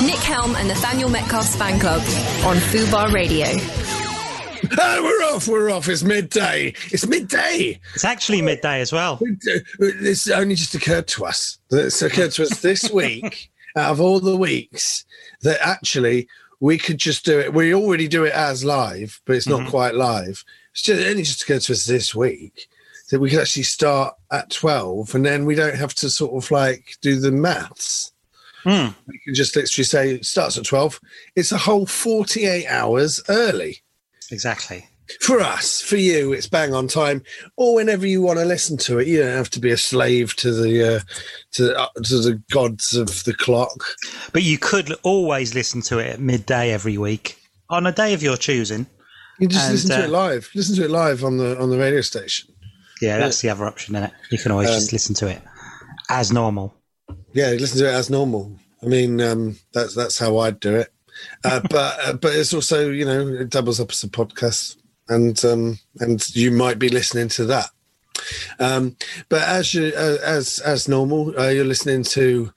Nick Helm and Nathaniel Metcalf's fan club on Fubar Radio. We're off. It's midday. It's actually midday as well. This only just occurred to us. It's occurred to us this week, out of all the weeks, that actually we could just do it. We already do it as live, but it's not quite live. It only just occurred to us this week that we could actually start at 12 and then we don't have to sort of like do the maths. We can just literally say it starts at 12. It's a whole 48 hours early. Exactly. For us, for you, it's bang on time. Or whenever you want to listen to it, you don't have to be a slave to the gods of the clock. But you could always listen to it at midday every week on a day of your choosing. You just listen to it live. Listen to it live on the radio station. Yeah, that's the other option, isn't it? You can always just listen to it as normal. Yeah, listen to it as normal. I mean, that's how I'd do it. But it's also, it doubles up as a podcast, and you might be listening to that. But as normal, you're listening to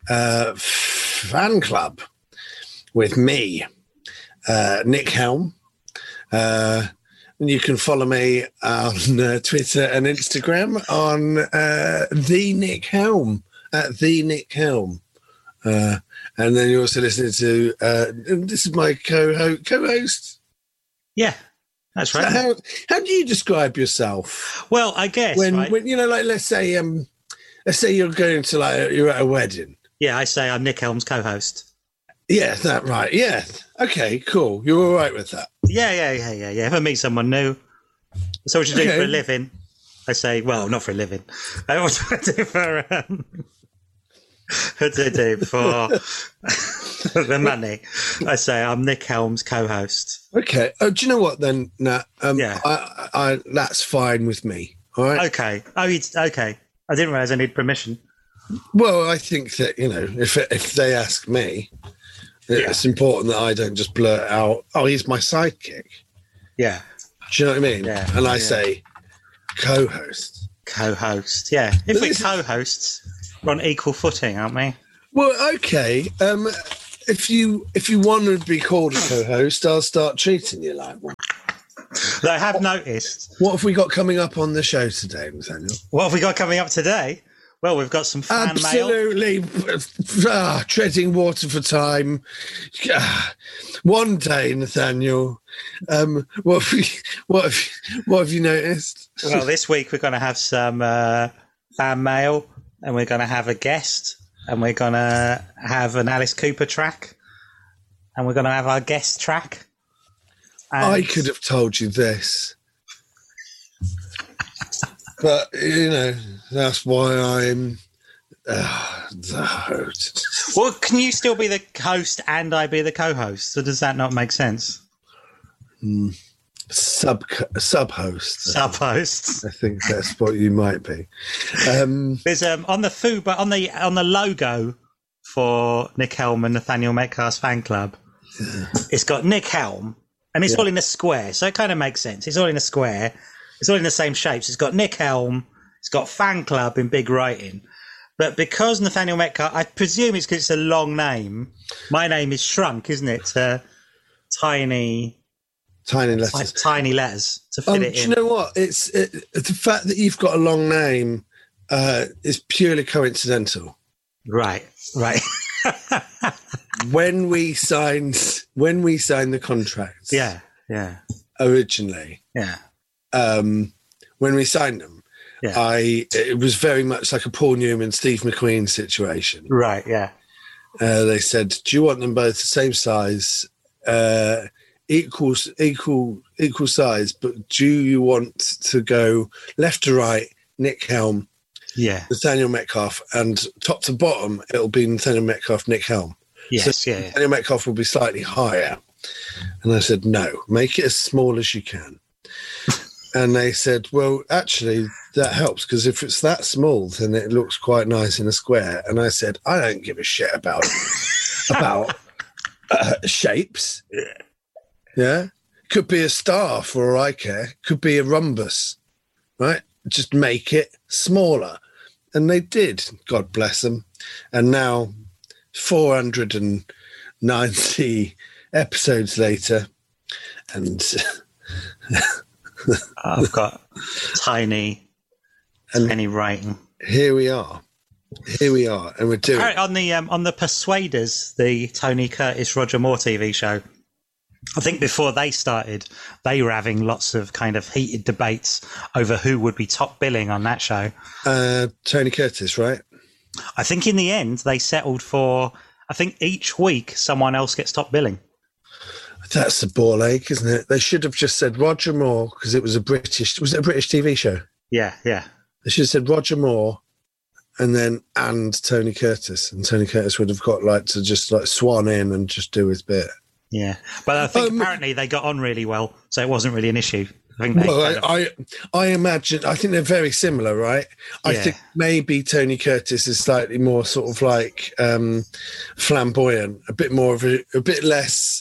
Fan Club with me, Nick Helm. And you can follow me on Twitter and Instagram on the Nick Helm. At the Nick Helm. And then you're also listening to this is my co-host. Yeah, that's right. So how do you describe yourself? Well, I guess when like let's say you're going to you're at a wedding. Yeah, I say I'm Nick Helm's co-host. Yeah, that right. Yeah. Okay, cool. You're all right with that? Yeah. If I meet someone new, so what you do for a living? I say, well, not for a living. I what do I do for what do I do for the money? I say I'm Nick Helm's co-host. Okay. Oh, do you know what then, Nat? Yeah. I that's fine with me. All right. Okay. Okay. I didn't realise I need permission. Well, I think that if they ask me, it's important that I don't just blurt out, "Oh, he's my sidekick." Yeah. Do you know what I mean? Yeah. And I say co-host. Co-host. Yeah. If we're co-hosts, we're on equal footing, aren't we? Well, okay. If you want to be called a co-host, I'll start treating you like one. I have noticed. What have we got coming up on the show today, Nathaniel? What have we got coming up today? Well, we've got some fan mail. Treading water for time. One day, Nathaniel. What have you noticed? Well, this week we're going to have some fan mail, and we're going to have a guest, and we're going to have an Alice Cooper track, and we're going to have our guest track. And I could have told you this. But, that's why I'm the host. Well, can you still be the host and I be the co-host? Or does that not make sense? Sub-host. Sub-host. I think that's what you might be. There's on the food, but on the logo for Nick Helm and Nathaniel Metcalf's fan club, it's got Nick Helm, and it's all in a square, so it kind of makes sense. It's all in a square. It's all in the same shapes. It's got Nick Helm. It's got fan club in big writing. But because Nathaniel Metcalf, I presume it's because it's a long name. My name is shrunk, isn't it? Tiny letters. Tiny letters to fit it in. Do you know what? It's the fact that you've got a long name is purely coincidental. Right. When we signed the contracts. Yeah. Originally. Yeah. When we signed them, it was very much like a Paul Newman, Steve McQueen situation. Right, yeah. They said, do you want them both the same size, equal size, but do you want to go left to right, Nick Helm, Nathaniel Metcalf, and top to bottom, it'll be Nathaniel Metcalf, Nick Helm. Yes, so Nathaniel Metcalf will be slightly higher. And I said, no, make it as small as you can. And they said, well, actually, that helps because if it's that small, then it looks quite nice in a square. And I said, I don't give a shit about shapes. Yeah. Could be a star for all I care. Could be a rhombus, right? Just make it smaller. And they did, God bless them. And now 490 episodes later, and I've got tiny writing. Here we are, and we're doing on the Persuaders, the Tony Curtis, Roger Moore TV show. I think before they started, they were having lots of kind of heated debates over who would be top billing on that show. Tony Curtis, right? I think in the end they settled for, I think each week someone else gets top billing. That's the ball ache, isn't it? They should have just said Roger Moore, because it was a British TV show? Yeah. They should have said Roger Moore and Tony Curtis. And Tony Curtis would have got to just swan in and just do his bit. Yeah. But I think apparently they got on really well, so it wasn't really an issue. I imagine, I think they're very similar, right? I think maybe Tony Curtis is slightly more sort of flamboyant, a bit more of a bit less,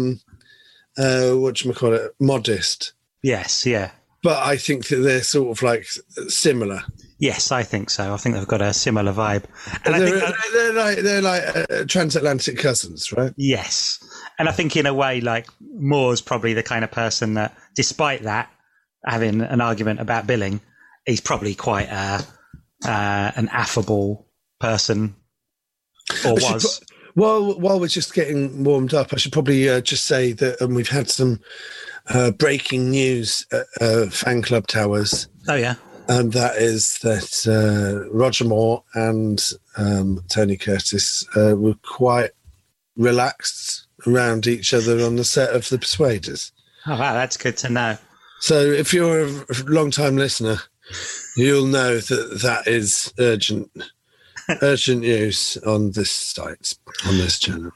modest. Yes, yeah. But I think that they're sort of similar. Yes, I think so. I think they've got a similar vibe. And they're like transatlantic cousins, right? Yes. And I think in a way, Moore's probably the kind of person that, despite that, having an argument about billing, he's probably quite an affable person, or was. While we're just getting warmed up, I should probably just say that we've had some breaking news at Fan Club Towers. Oh, yeah. And that is that Roger Moore and Tony Curtis were quite relaxed around each other on the set of The Persuaders. Oh, wow, that's good to know. So if you're a long-time listener, you'll know that is urgent news on this site, on this channel.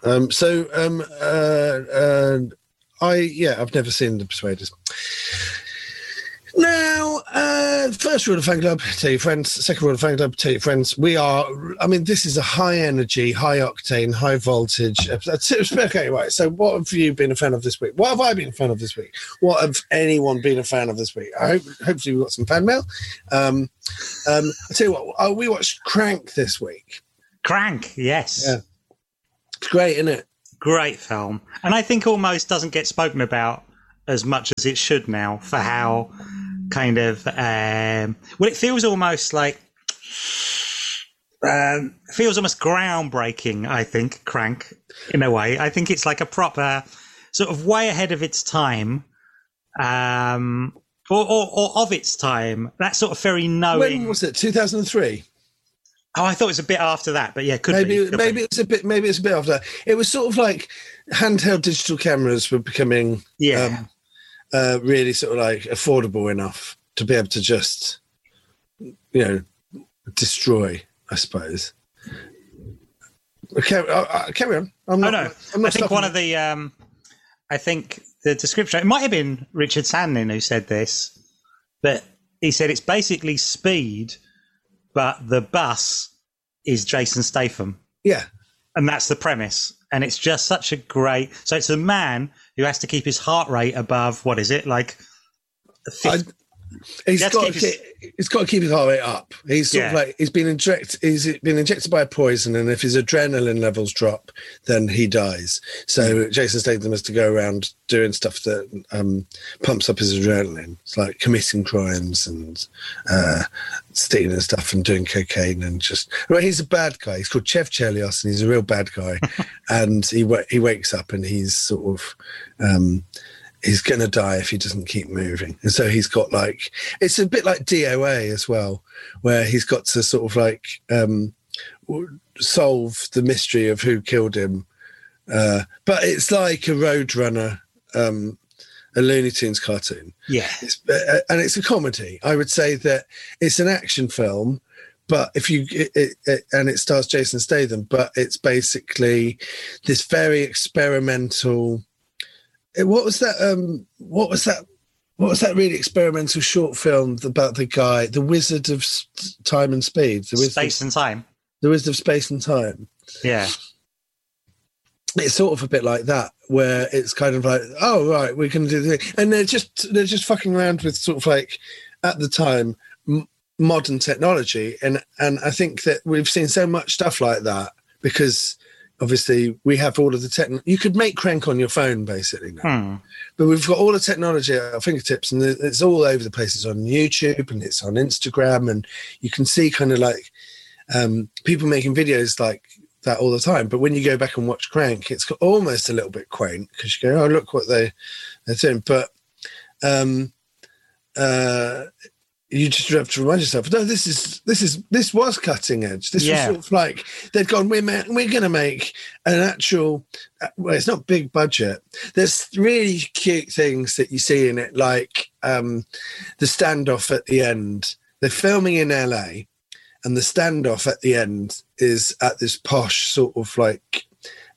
I've never seen The Persuaders. Now, first rule of Fan Club, tell your friends. Second rule of Fan Club, tell your friends. This is a high energy, high octane, high voltage episode. Okay, right. So what have you been a fan of this week? What have I been a fan of this week? What have anyone been a fan of this week? Hopefully we've got some fan mail. I'll tell you what, we watched Crank this week. Crank, yes. Yeah. It's great, isn't it? Great film. And I think almost doesn't get spoken about as much as it should now for how kind of it feels almost feels almost groundbreaking. I think Crank, in a way, I think it's like a proper sort of way ahead of its time, or of its time. That sort of very knowing. When was it? 2003. Oh, I thought it was a bit after that, but yeah, maybe it's a bit after that. It was sort of like handheld digital cameras were becoming really sort of affordable enough to be able to just destroy, I suppose. Carry on. I think one of the I think the description, it might have been Richard Sandlin who said this, but he said it's basically Speed, but the bus is Jason Statham. Yeah. And that's the premise. And it's just such a great... So it's a man who has to keep his heart rate above, what is it, He's got to keep his heart rate up. He's sort of he's been injected by a poison, and if his adrenaline levels drop, then he dies. So Jason Statham has to go around doing stuff that pumps up his adrenaline. It's like committing crimes and stealing stuff and doing cocaine and just. Well, he's a bad guy. He's called Chev Chelios, and he's a real bad guy. And he wakes up and he's sort of. He's going to die if he doesn't keep moving. And so he's got it's a bit like DOA as well, where he's got to sort of solve the mystery of who killed him. But it's like a Roadrunner, a Looney Tunes cartoon. Yeah. And it's a comedy. I would say that it's an action film, but and it stars Jason Statham, but it's basically this very experimental. What was that really experimental short film about the guy, the Wizard of Time and Speed? Space and Time. The Wizard of Space and Time. Yeah. It's sort of a bit like that, where it's kind of like, oh, right, we can do the thing. And they're just fucking around with sort of at the time, modern technology. And I think that we've seen so much stuff like that because, obviously we have all of the tech. You could make Crank on your phone basically now, but we've got all the technology at our fingertips, and it's all over the place. It's on YouTube and it's on Instagram, and you can see kind of like people making videos like that all the time. But when you go back and watch Crank, it's almost a little bit quaint because you go, oh, look what they're doing. But you just have to remind yourself, no, this was cutting edge. This was sort of like they'd gone, we're going to make an actual, well, it's not big budget. There's really cute things that you see in it, like the standoff at the end. They're filming in LA, and the standoff at the end is at this posh sort of like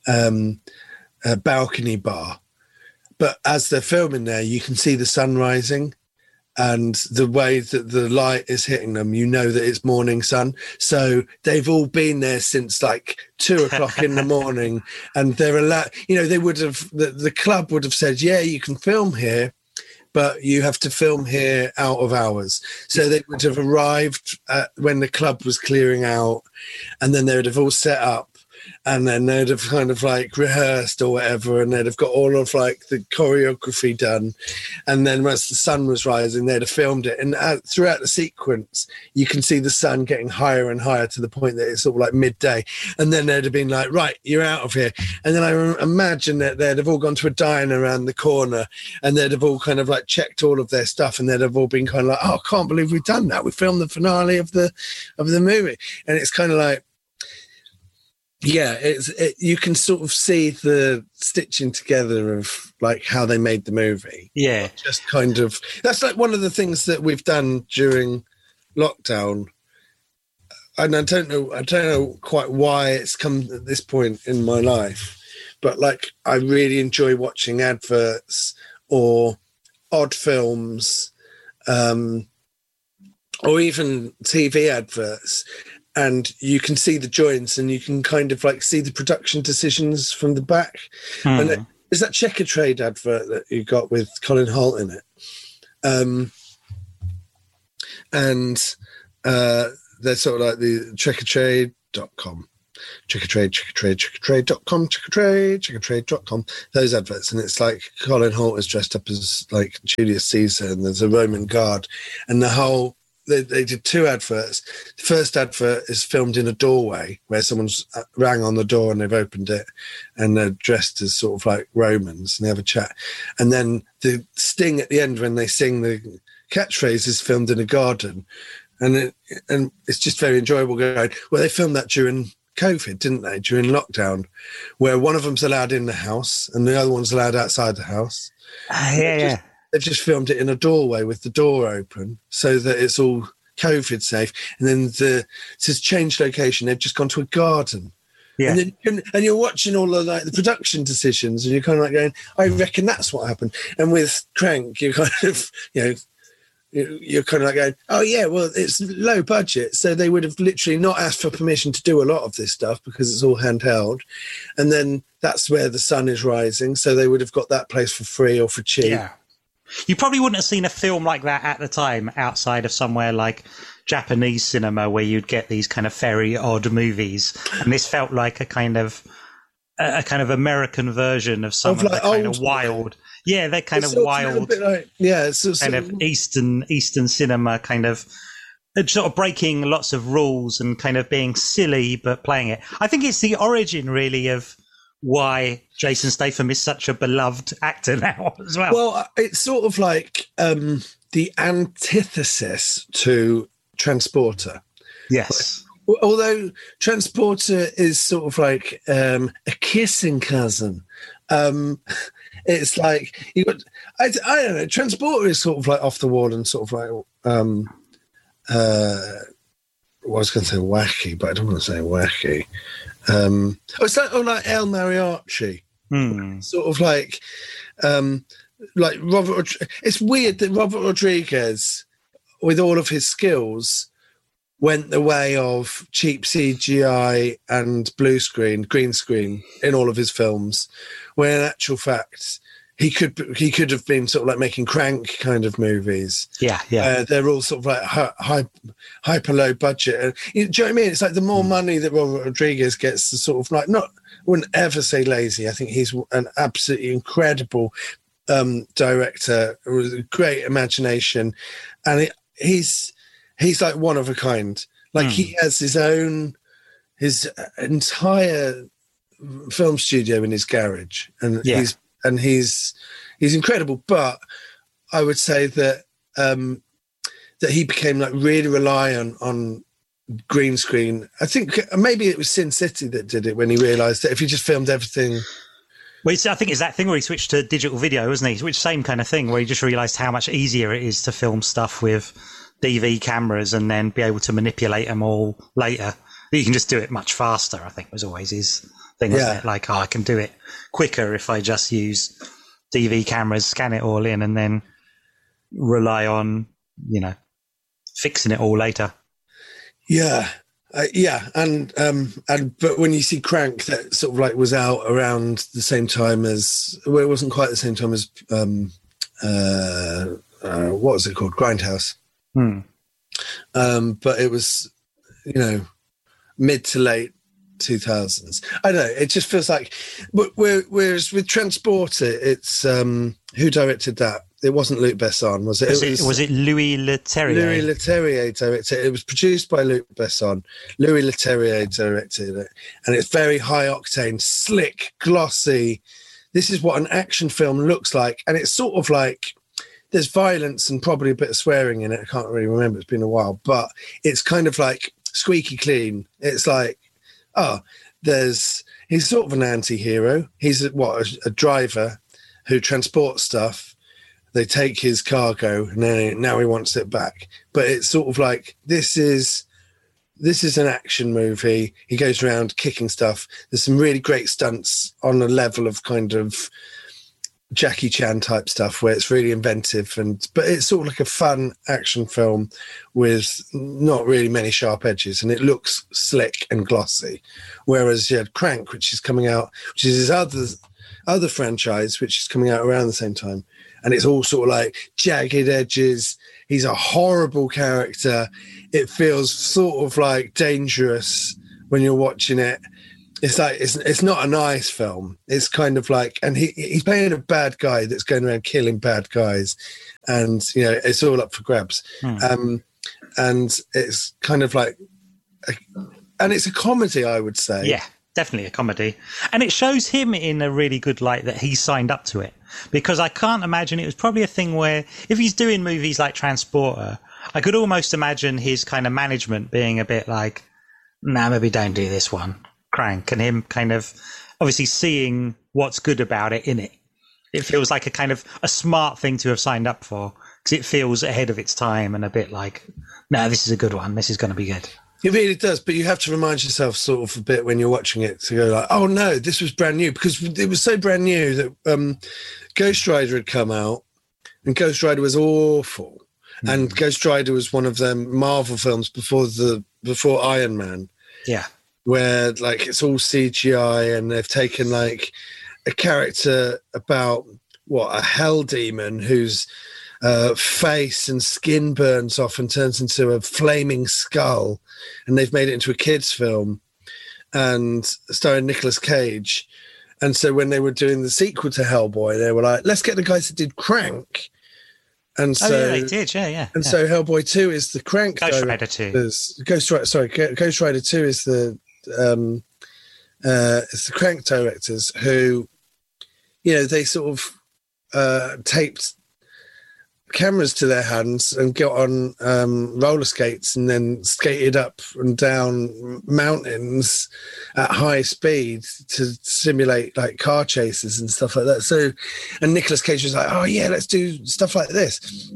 balcony bar. But as they're filming there, you can see the sun rising. And the way that the light is hitting them, you know that it's morning sun. So they've all been there since like 2:00 in the morning, and they're allowed. You know, they would have the club would have said, "Yeah, you can film here, but you have to film here out of hours." So they would have arrived when the club was clearing out, and then they would have all set up. And then they'd have kind of like rehearsed or whatever, and they'd have got all of like the choreography done. And then once the sun was rising, they'd have filmed it. And throughout the sequence, you can see the sun getting higher and higher to the point that it's sort of like midday. And then they'd have been like, right, you're out of here. And then I imagine that they'd have all gone to a diner around the corner, and they'd have all kind of like checked all of their stuff, and they'd have all been kind of like, oh, I can't believe we've done that. We filmed the finale of the movie. And it's kind of like, yeah, you can sort of see the stitching together of like how they made the movie. Yeah. Just kind of, that's like one of the things that we've done during lockdown. And I don't know quite why it's come at this point in my life, but like I really enjoy watching adverts or odd films, or even TV adverts. And you can see the joints, and you can kind of like see the production decisions from the back. And there's that Checkatrade advert that you got with Colin Holt in it. And they're sort of like the checkatrade.com. Checkatrade.com, checkatrade.com, those adverts. And it's like Colin Holt is dressed up as like Julius Caesar, and there's a Roman guard, and the whole... They did two adverts. The first advert is filmed in a doorway where someone's rang on the door and they've opened it, and they're dressed as sort of like Romans, and they have a chat. And then the sting at the end when they sing the catchphrase is filmed in a garden, and it's just very enjoyable going, well, they filmed that during COVID, didn't they? During lockdown, where one of them's allowed in the house and the other one's allowed outside the house. Yeah. They've just filmed it in a doorway with the door open so that it's all COVID safe. And then it says change location. They've just gone to a garden. Yeah. And you're watching all of like the production decisions, and you're kind of like going, I reckon that's what happened. And with Crank, you're kind of, you're kind of like going, oh yeah, well, it's low budget. So they would have literally not asked for permission to do a lot of this stuff because it's all handheld. And then that's where the sun is rising. So they would have got that place for free or for cheap. Yeah. You probably wouldn't have seen a film like that at the time outside of somewhere like Japanese cinema, where you'd get these kind of very odd movies. And this felt like a kind of American version of some of the kind of wild. Yeah, they're kind of wild. It's kind of Eastern cinema, kind of sort of breaking lots of rules and kind of being silly but playing it. I think it's the origin really of why Jason Statham is such a beloved actor now as well. Well, it's sort of like the antithesis to Transporter. Yes. Although Transporter is sort of like a kissing cousin. It's like, I don't know, Transporter is sort of like off the wall and sort of like, I was going to say wacky, but I don't want to say wacky. It's like El Mariachi, sort of like Robert. It's weird that Robert Rodriguez, with all of his skills, went the way of cheap CGI and green screen in all of his films, where in actual fact he could have been sort of like making Crank kind of movies. Yeah. They're all sort of like hyper low budget. Do you know what I mean? It's like the more money that Robert Rodriguez gets, the sort of like, I wouldn't ever say lazy. I think he's an absolutely incredible director with a great imagination, and he's like one of a kind. Like he has his entire film studio in his garage, and he's incredible. But I would say that that he became like really reliant on green screen. I think maybe it was Sin City that did it when he realised that if he just filmed everything. Well, I think it's that thing where he switched to digital video, wasn't he? Which same kind of thing where he just realised how much easier it is to film stuff with DV cameras and then be able to manipulate them all later. You can just do it much faster, I think was always his thing, wasn't it? Like, I can do it quicker if I just use DV cameras, scan it all in, and then rely on, fixing it all later. Yeah. And but when you see Crank, that sort of like was out around the same time as, well, it wasn't quite the same time as what was it called, Grindhouse. But it was, mid to late 2000s. I don't know. It just feels like, whereas with Transporter, it's who directed that? It wasn't Luc Besson, was it? Was it Louis Leterrier? Louis Leterrier directed it. It was produced by Luc Besson. Louis Leterrier directed it. And it's very high octane, slick, glossy. This is what an action film looks like. And it's sort of like, there's violence and probably a bit of swearing in it. I can't really remember. It's been a while. But it's kind of like squeaky clean. It's like, he's sort of an anti-hero. He's a driver who transports stuff. They take his cargo and now he wants it back. But it's sort of like, this is an action movie. He goes around kicking stuff. There's some really great stunts on a level of kind of Jackie Chan type stuff where it's really inventive, but it's sort of like a fun action film with not really many sharp edges, and it looks slick and glossy. Whereas you had Crank, which is coming out, which is his other franchise, which is coming out around the same time, and it's all sort of like jagged edges. He's a horrible character. It feels sort of like dangerous when you're watching it. It's like it's not a nice film. It's kind of like, and he's playing a bad guy that's going around killing bad guys, and it's all up for grabs. And it's kind of like, and it's a comedy, I would say. Yeah, definitely a comedy, and it shows him in a really good light that he signed up to it, because I can't imagine, it was probably a thing where if he's doing movies like Transporter, I could almost imagine his kind of management being a bit like, nah, maybe don't do this one. Crank, and him kind of obviously seeing what's good about it in it. It feels like a kind of a smart thing to have signed up for, because it feels ahead of its time and a bit like, no, this is a good one. This is going to be good. It really does, but you have to remind yourself sort of a bit when you're watching it to go like, oh no, this was brand new, because it was so brand new that Ghost Rider had come out, and Ghost Rider was awful. And Ghost Rider was one of them Marvel films before Iron Man. Yeah. Where like it's all CGI, and they've taken like a character about a hell demon whose face and skin burns off and turns into a flaming skull, and they've made it into a kids film and starring Nicolas Cage. And so when they were doing the sequel to Hellboy, they were like, let's get the guys that did Crank. And so they did, yeah. And so Hellboy 2 is the Crank. Ghost Rider 2. Ghost Rider 2 is the it's the Crank directors who, they sort of taped cameras to their hands and got on roller skates and then skated up and down mountains at high speed to simulate like car chases and stuff like that. So, and Nicolas Cage was like, oh yeah, let's do stuff like this.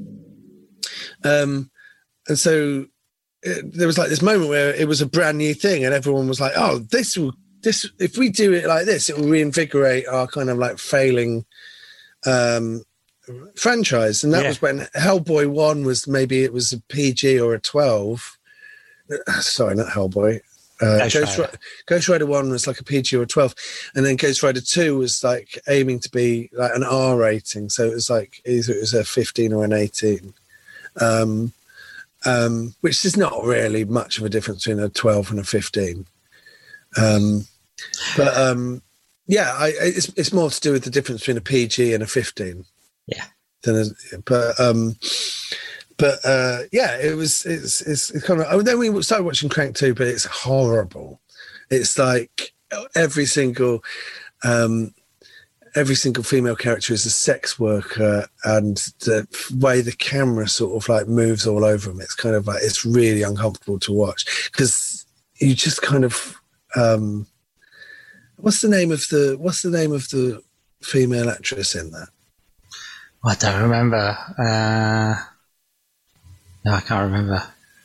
And so there was like this moment where it was a brand new thing, and everyone was like, oh, this if we do it like this, it will reinvigorate our kind of like failing franchise. And that was when Hellboy 1 was, maybe it was a PG or a 12. Sorry, not Hellboy. Ghost Rider 1 was like a PG or a 12, and then Ghost Rider 2 was like aiming to be like an R rating, so it was like either it was a 15 or an 18, which is not really much of a difference between a 12 and a 15. It's more to do with the difference between a PG and a 15. Yeah. It's kind of. Oh, then we started watching Crank 2, but it's horrible. It's like every single female character is a sex worker, and the way the camera sort of like moves all over them, it's kind of like it's really uncomfortable to watch because you just kind of. What's the name of the female actress in that? I don't remember. No, I can't remember.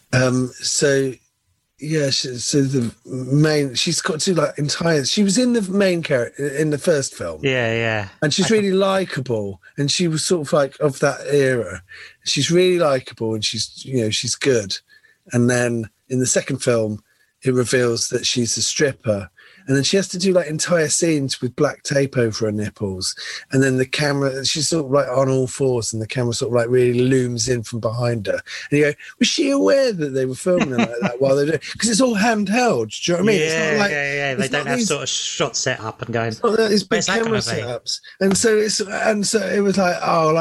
She's got to like entire. She was in the main character in the first film. Yeah. And she's really likable, and she was sort of like of that era. She's really likable, and she's good. And then in the second film, it reveals that she's a stripper. And then she has to do like entire scenes with black tape over her nipples. And then the camera, she's sort of like on all fours, and the camera sort of like really looms in from behind her. And you go, was she aware that they were filming her like that while they're doing it? Because it's all handheld. Do you know what I mean? Yeah, it's not like, They don't have sort of shots set up and going. It's not these big where's that camera gonna be? setups. And so it was like,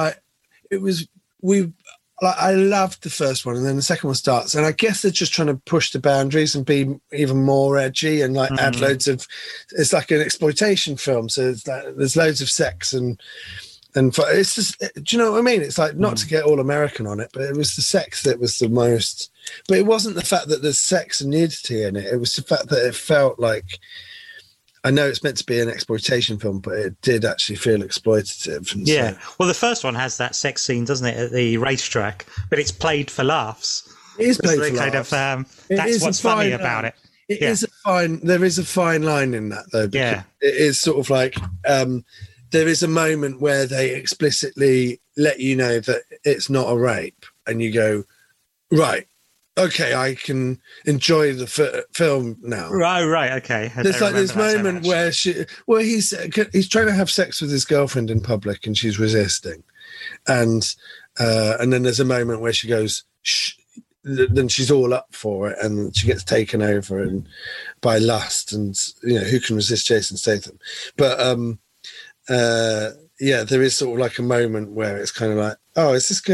I loved the first one, and then the second one starts, and I guess they're just trying to push the boundaries and be even more edgy and like add loads of. It's like an exploitation film, so it's like there's loads of sex and it's just. Do you know what I mean? It's like not to get all American on it, but it was the sex that was the most. But it wasn't the fact that there's sex and nudity in it. It was the fact that it felt like. I know it's meant to be an exploitation film, but it did actually feel exploitative. And yeah. Well, the first one has that sex scene, doesn't it, at the racetrack? But it's played for laughs. It is played for laughs. That's what's funny about it. It is a fine. There is a fine line in that, though. Because it is sort of like there is a moment where they explicitly let you know that it's not a rape, and you go, right. Okay, I can enjoy the film now. Right, okay. There's like this moment where he's trying to have sex with his girlfriend in public, and she's resisting, and then there's a moment where she goes, shh, then she's all up for it, and she gets taken over and by lust, and who can resist Jason Statham? But there is sort of like a moment where it's kind of like, oh, is this good?